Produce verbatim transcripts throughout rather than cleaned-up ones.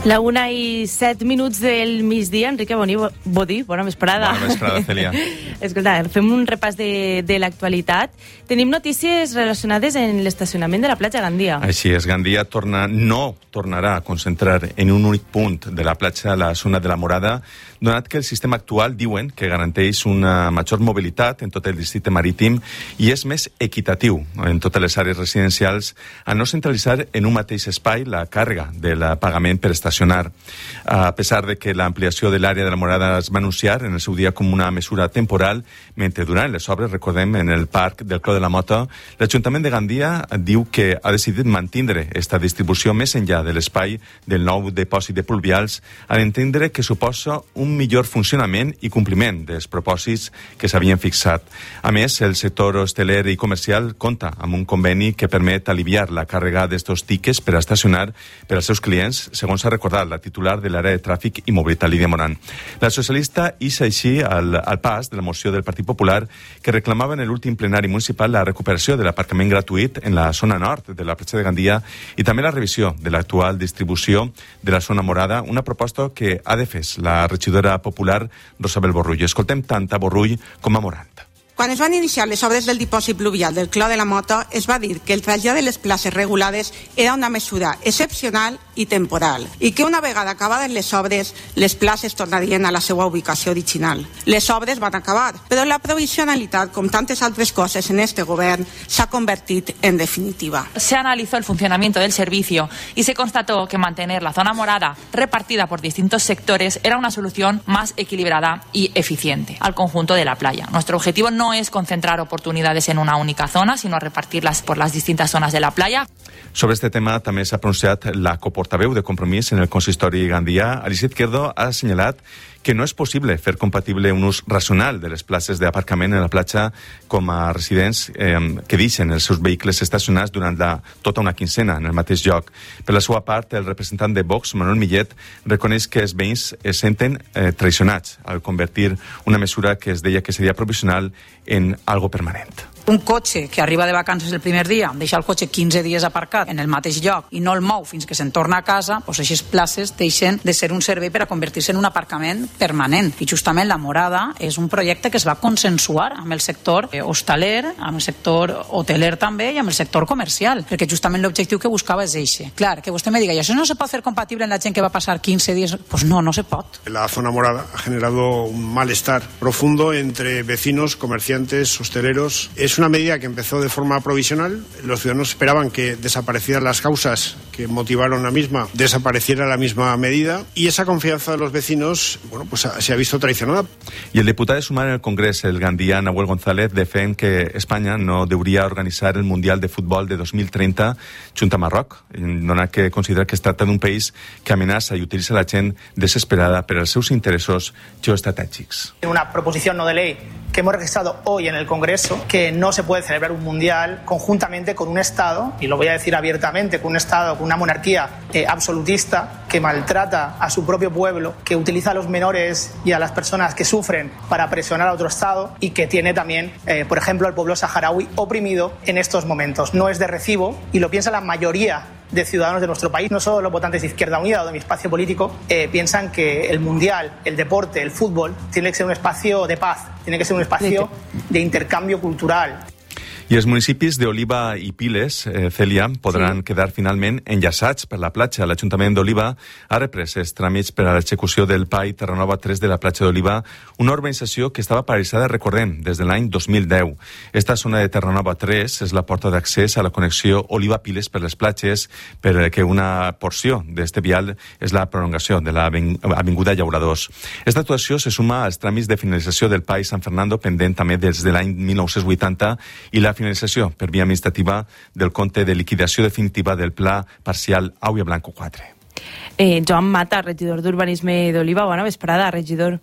La una i set minuts del migdia. Enrique Boní, Bodí, bona vesprada. Bona vesprada, Cèlia. Escolta, fem un repàs de, de l'actualitat. Tenim notícies relacionades en l'estacionament de la platja Gandia. Així és, Gandia torna, no tornarà a concentrar en un únic punt de la platja la zona de la Morada, donat que el sistema actual diuen que garanteix una major mobilitat en tot el districte marítim i és més equitatiu en totes les àrees residencials a no centralitzar en un mateix espai la càrrega del pagament per estacionar. A pesar de que l'ampliació de l'àrea de la Morada es va anunciar en el seu dia com una mesura temporal, mentre durant les obres, recordem, en el parc del Clos de la Mota, l'Ajuntament de Gandia diu que ha decidit mantindre esta distribució més enllà de l'espai del nou depòsit de pluvials, a entendre que suposa un millor funcionament i compliment dels propòsits que s'havien fixat. A més, el sector hosteler i comercial compta amb un conveni que permet aliviar la càrrega d'estos tickets per a estacionar per als seus clients, segons ha recordat la titular de l'àrea de tràfic i mobilitat, Lídia Moran. La socialista ix així al, al pas de la moció del Partit Popular que reclamava en l'últim plenari municipal la recuperació de l'aparcament gratuït en la zona nord de la platja de Gandia i també la revisió de l'actual distribució de la zona morada, una proposta que ha defès la regidora popular Rosabel Borrull. Escoltem tant a Borrull com a Morant. Quan es van iniciar les obres del dipòsit pluvial del Clos de la Mota, es va dir que el trasllat de les places regulades era una mesura excepcional i temporal, i que una vegada acabades les obres, les places tornarien a la seva ubicació original. Les obres van acabar, però la provisionalitat, com tantes altres coses en este govern, s'ha convertit en definitiva. Se analizó el funcionamiento del servicio y se constató que mantener la zona morada repartida por distintos sectores era una solución más equilibrada y eficiente al conjunto de la playa. Nuestro objetivo no es concentrar oportunidades en una única zona, sino repartirlas por las distintas zonas de la playa. Sobre este tema també s'ha pronunciat la coportaveu de Compromís en el consistori Gandia. Alicia Izquierdo ha assenyalat que no és possible fer compatible un ús racional de les places d'aparcament en la platja com a residents eh, que deixen els seus vehicles estacionats durant la, tota una quincena en el mateix lloc. Per la seva part, el representant de Vox, Manuel Millet, reconeix que els veïns es senten eh, traicionats al convertir una mesura que es deia que seria provisional en algo permanent. Un cotxe que arriba de vacances el primer dia, deixa el cotxe quinze dies aparcat en el mateix lloc i no el mou fins que se'n torna a casa, doncs aquestes places deixen de ser un servei per a convertir-se en un aparcament permanent. I justament la Morada és un projecte que es va consensuar amb el sector hostaler, amb el sector hoteler també i amb el sector comercial, perquè justament l'objectiu que buscava és eixe. Clar, que vostè me diga, ¿y eso no se pot fer compatible en la gent que va passar quinze dies? Pues no, no se pot. La zona morada ha generado un malestar profundo entre vecinos, comerciantes, hosteleros. Es una medida que empezó de forma provisional. Los ciudadanos esperaban que desaparecieran las causas que motivaron la misma, desapareciera la misma medida, y esa confianza de los vecinos, bueno, pues se ha visto traicionada. I el diputat de Sumar en el Congrés, el gandià Nahuel González, defèn que Espanya no deuria organitzar el Mundial de Futbol de dos mil trenta junt a Marroc, donat que considera que es tracta d'un país que amenaça i utilitza la gent desesperada per als seus interessos geoestratègics. Una proposición no de ley que hemos registrado hoy en el Congreso, que no se puede celebrar un mundial conjuntamente con un Estado, y lo voy a decir abiertamente, con un Estado, con una monarquía eh, absolutista que maltrata a su propio pueblo, que utiliza a los menores y a las personas que sufren para presionar a otro Estado y que tiene también, eh, por ejemplo, al pueblo saharaui oprimido en estos momentos. No es de recibo, y lo piensa la mayoría de ciudadanos de nuestro país, no solo los votantes de Izquierda Unida o de mi espacio político, eh, piensan que el mundial, el deporte, el fútbol, tiene que ser un espacio de paz, tiene que ser un espacio de intercambio cultural. I els municipis d'Oliva i Piles, eh, Cèlia, podran sí. quedar finalment enllaçats per la platja. L'Ajuntament d'Oliva ha reprès els tràmits per a l'execució del P A I Terranova tres de la platja d'Oliva, una urbanització que estava paralitzada, recordem, des de l'any dos mil deu. Esta zona de Terranova tres és la porta d'accés a la connexió Oliva-Piles per les platges, perquè una porció d'este vial és la prolongació de l'Avinguda Llauradors. Esta actuació se suma als tràmits de finalització del P A I San Fernando, pendent també des de l'any mil nou-cents vuitanta, i la finalització per via administrativa del compte de liquidació definitiva del Pla Parcial Auia Blanco quatre. Eh, Joan Mata, regidor d'Urbanisme d'Oliva. Bona vesprada, regidor.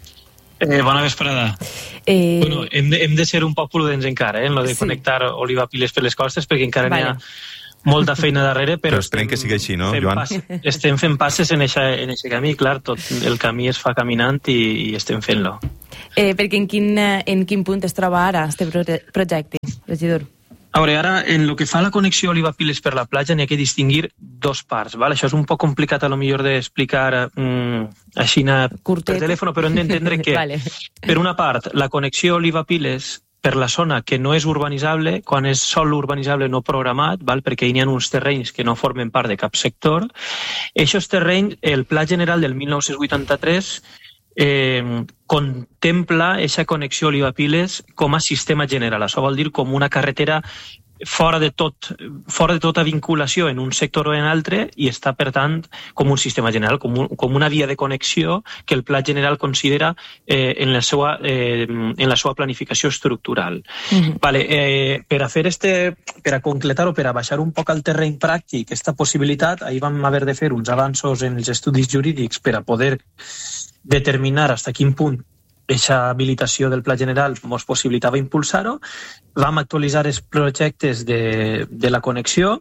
Eh, bona vesprada. Eh... Bueno, hem de, hem de ser un poc prudents encara, eh, en lo de sí. connectar Oliva Piles per les costes, perquè encara vale. n'hi ha molta feina darrere, però, però esperem que sigui així, no, Joan? Pas, estem fent passes en aquest camí, clar, tot el camí es fa caminant i, i estem fent-lo. Eh, perquè en quin, en quin punt es troba ara este projecte, regidor? A veure, ara, en el que fa la connexió Oliva-Piles per la platja, n'hi ha que distingir dos parts, val? Això és un poc complicat a lo millor d'explicar mm, així per telèfon, però hem d'entendre que, vale. Per una part, la connexió Oliva-Piles per la zona que no és urbanitzable, quan és sol urbanitzable no programat, val? Perquè hi ha uns terrenys que no formen part de cap sector. Aquests terrenys, el Pla General del mil nou-cents vuitanta-tres Eh, contempla aquesta connexió Oliva-Piles com a sistema general. Això vol dir com una carretera fora de tot, fora de tota vinculació en un sector o en altre i està, per tant, com un sistema general, com, un, com una via de connexió que el Pla General considera eh, en, la seva, eh, en la seva planificació estructural. Mm-hmm. Vale, eh, per a fer este, per a concretar o per a baixar un poc al terreny pràctic aquesta possibilitat, ahir vam haver de fer uns avanços en els estudis jurídics per a poder determinar fins a quin punt aquesta habilitació del Pla General ens possibilitava impulsar-ho. Vam actualitzar els projectes de, de la connexió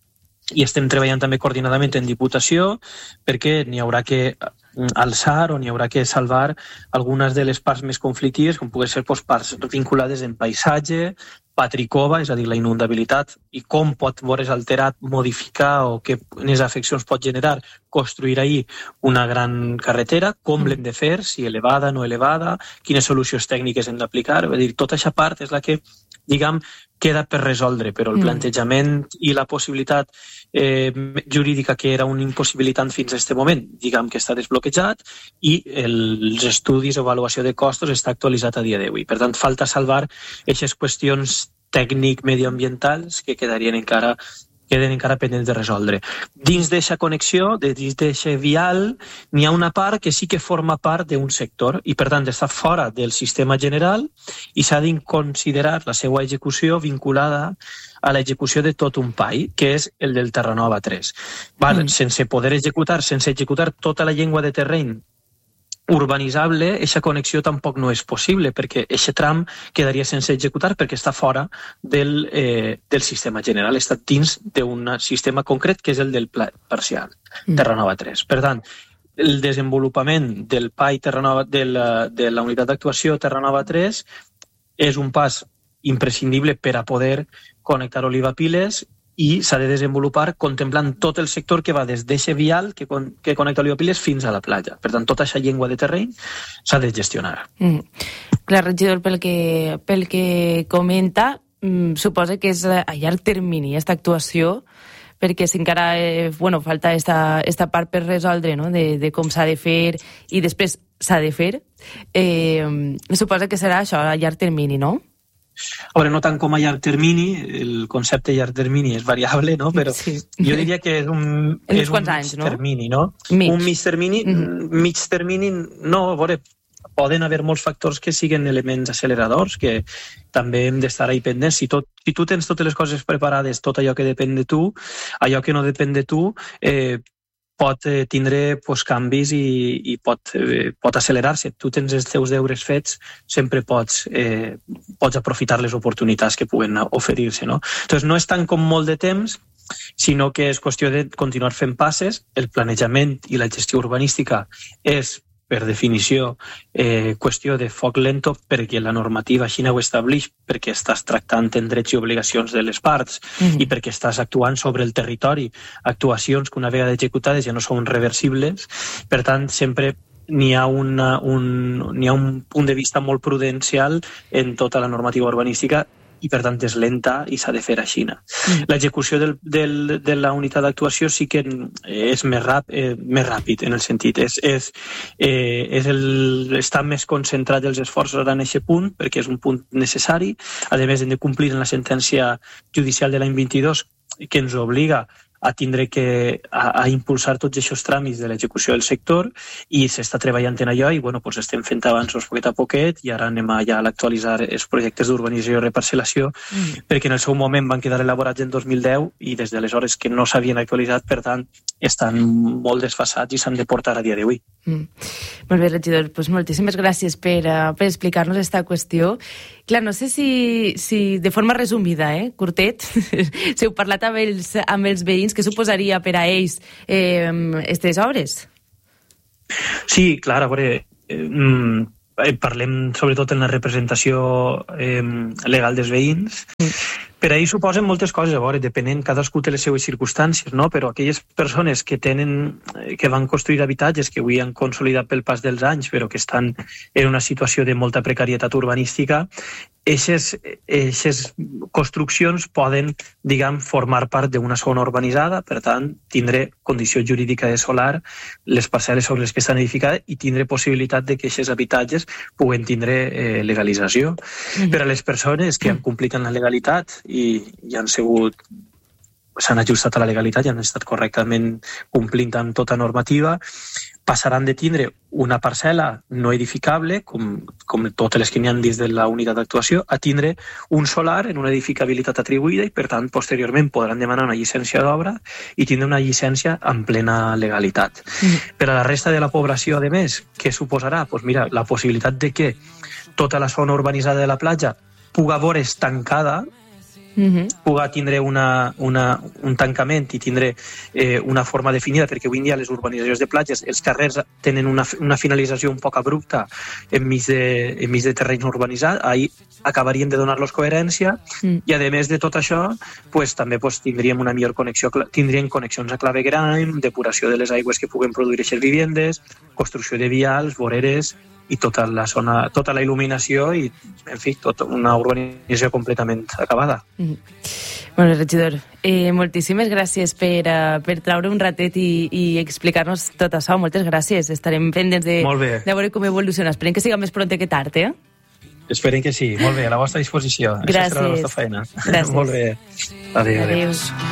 i estem treballant també coordinadament en Diputació perquè n'hi haurà que alçar o n'hi haurà que salvar algunes de les parts més conflictives, com poden ser doncs, parts vinculades en paisatge, patricova, és a dir, la inundabilitat i com pot veure's alterat, modificar o quines afeccions pot generar construir ahir una gran carretera, com l'hem de fer, si elevada, no elevada, quines solucions tècniques hem d'aplicar. És a dir, tota aquesta part és la que, diguem, queda per resoldre, però el plantejament i la possibilitat eh, jurídica que era un impossibilitant fins a aquest moment, diguem que està desbloquejat i els estudis o avaluació de costos està actualitzat a dia d'avui. Per tant, falta salvar aquestes qüestions tècnic-medioambientals que quedarien encara queden encara pendents de resoldre. Dins d'aquesta connexió, dins d'aquest vial, n'hi ha una part que sí que forma part d'un sector i, per tant, està fora del sistema general i s'ha de considerar la seva execució vinculada a l'execució de tot un P A I, que és el del Terranova tres. Val, mm. Sense poder executar, sense executar tota la llengua de terreny urbanitzable, aquesta connexió tampoc no és possible perquè aquest tram quedaria sense executar perquè està fora del, eh, del sistema general, està dins d'un sistema concret que és el del pla parcial, mm. Terranova tres. Per tant, el desenvolupament del P A I Terranova, de la, de la unitat d'actuació Terranova tres és un pas imprescindible per a poder connectar Oliva-Piles i s'ha de desenvolupar contemplant tot el sector que va des d'eixe vial que, con, que connecta Oliva-Piles fins a la platja. Per tant, tota aquesta llengua de terreny s'ha de gestionar. Mm. Clar, regidor, pel que, pel que comenta, mm, suposa que és a llarg termini aquesta actuació, perquè si encara eh, bueno, falta esta, esta part per resoldre, no? de, de com s'ha de fer i després s'ha de fer, eh, suposa que serà això a llarg termini, no? A veure, no tant com a llarg termini, el concepte llarg termini és variable, no? Però sí. Jo diria que és un, és un anys, mig no? termini, no? Mig. Un mig termini, mm-hmm. mig termini, no, a veure, poden haver molts factors que siguin elements acceleradors, que també hem d'estar ahí pendents. Si, tot, si tu tens totes les coses preparades, tot allò que depèn de tu, allò que no depèn de tu, eh, pot eh, tindre pues, canvis i, i pot, eh, pot accelerar-se. Tu tens els teus deures fets, sempre pots, eh, pots aprofitar les oportunitats que puguen oferir-se. No? Entonces, no és tant com molt de temps, sinó que és qüestió de continuar fent passes. El planejament i la gestió urbanística és, per definició, eh, qüestió de foc lento perquè la normativa així ho estableix, perquè estàs tractant en drets i obligacions de les parts mm-hmm. i perquè estàs actuant sobre el territori, actuacions que una vegada executades ja no són reversibles. Per tant, sempre n'hi ha, una, un, n'hi ha un punt de vista molt prudencial en tota la normativa urbanística i per tant és lenta i s'ha de fer així. Mm. L'execució del, del, de la unitat d'actuació sí que és més, rap, eh, més ràpid en el sentit, és, és, eh, és el, està més concentrat els esforços en aquest punt perquè és un punt necessari. A més, hem de complir en la sentència judicial de l'any vint-i-dos que ens obliga a tindre que a, a impulsar tots aquests tràmits de l'execució del sector i s'està treballant en allò i bueno, pues estem fent avanços poquet a poquet i ara anem a, ja a actualitzar els projectes d'urbanització i reparcel·lació mm. perquè en el seu moment van quedar elaborats en dos mil deu i des d'aleshores que no s'havien actualitzat, per tant estan molt desfasats i s'han de portar a dia d'avui. Mm. Molt bé, regidor, pues moltíssimes gràcies per, uh, per explicar-nos aquesta qüestió. Clar, no sé si, si de forma resumida, eh, curtet, si heu parlat amb els, amb els veïns, què suposaria per a ells aquestes eh, obres? Sí, clar, a veure, eh, parlem sobretot en la representació eh, legal dels veïns. Per ahir suposen moltes coses, a veure, depenent, cadascú té les seues circumstàncies, no? Però aquelles persones que tenen, que van construir habitatges que avui han consolidat pel pas dels anys, però que estan en una situació de molta precarietat urbanística, Eixes, eixes construccions poden, diguem, formar part d'una zona urbanitzada, per tant, tindre condició jurídica de solar, les parcel·les sobre les que estan edificades i tindre possibilitat de que aquests habitatges puguen tindre eh, legalització. Mm-hmm. Per a les persones que han complit en la legalitat i, i han sigut s'han ajustat a la legalitat i han estat correctament complint amb tota normativa, passaran de tindre una parcel·la no edificable, com, com totes les que n'hi ha dins de la unitat d'actuació, a tindre un solar en una edificabilitat atribuïda i, per tant, posteriorment podran demanar una llicència d'obra i tindre una llicència en plena legalitat. Mm. Per a la resta de la població, a més, què suposarà? Pues mira, la possibilitat de que tota la zona urbanitzada de la platja puga veure's tancada, Mm-hmm. puga tindre una, una, un tancament i tindre eh, una forma definida, perquè avui en dia les urbanitzacions de platges, els carrers tenen una, una finalització un poc abrupta enmig de, enmig de terreny urbanitzat, ahir acabarien de donar-los coherència mm. i a més de tot això pues, també pues, tindríem una millor connexió, tindríem connexions a clavegram, depuració de les aigües que puguen produir aquestes vivendes, construcció de vials, voreres i tota la zona, tota la il·luminació i, en fi, tota una urbanització completament acabada. Mm. Bueno, regidor, eh, moltíssimes gràcies per, uh, per traure un ratet i, i explicar-nos tot això. Moltes gràcies. Estarem pendents de, de veure com evoluciona. Esperem que siga més pront que tard, eh? Esperem que sí. Molt bé, a la vostra disposició. Gràcies. Això serà la vostra feina. Gràcies. Molt bé. Adéu. Adéu.